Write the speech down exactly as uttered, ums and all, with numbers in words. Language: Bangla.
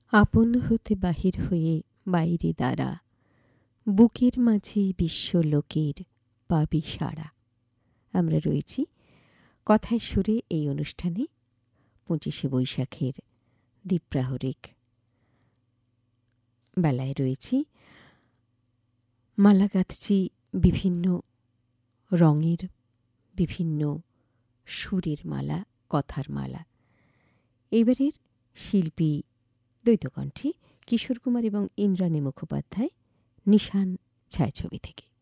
আপন হতে বাহির হয়ে বাইরে দাঁড়া, বুকের মাঝে বিশ্বলোকের পাবি সাড়া। আমরা রয়েছি কথায় সুরে এই অনুষ্ঠানে পঁচিশে বৈশাখের দ্বীপ্রাহরিক বেলায় রয়েছি। মালা গাঁথছি বিভিন্ন রঙের, বিভিন্ন সুরের মালা, কথার মালা। এইবারের শিল্পী দ্বৈতকণ্ঠী কিশোর কুমার এবং ইন্দ্রাণী মুখোপাধ্যায়, নিশান ছায়াছবি থেকে।